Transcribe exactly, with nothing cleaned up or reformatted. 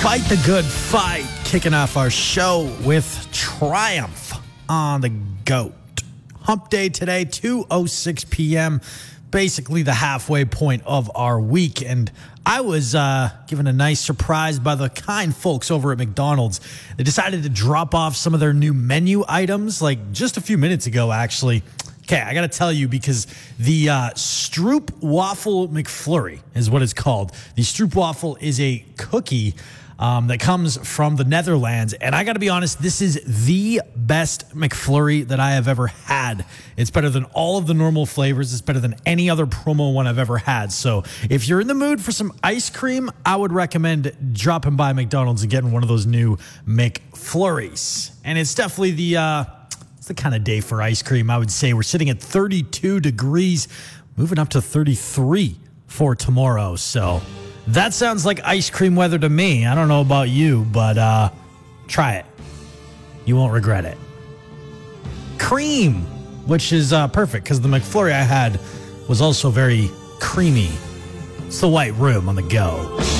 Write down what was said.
Fight the good fight. Kicking off our show with Triumph on the GOAT. Hump day today, two oh six p.m., basically the halfway point of our week. And I was uh, given a nice surprise by the kind folks over at McDonald's. They decided to drop off some of their new menu items, like just a few minutes ago, actually. Okay, I got to tell you, because the uh, Stroop Waffle McFlurry is what it's called. The Stroop Waffle is a cookie um, that comes from the Netherlands. And I got to be honest, this is the best McFlurry that I have ever had. It's better than all of the normal flavors. It's better than any other promo one I've ever had. So if you're in the mood for some ice cream, I would recommend dropping by McDonald's and getting one of those new McFlurries. And it's definitely the... Uh, It's the kind of day for ice cream, I would say. We're sitting at thirty-two degrees, moving up to thirty-three for tomorrow. So that sounds like ice cream weather to me. I don't know about you, but uh, try it. You won't regret it. Cream, which is uh, perfect because the McFlurry I had was also very creamy. It's the White Room on the go.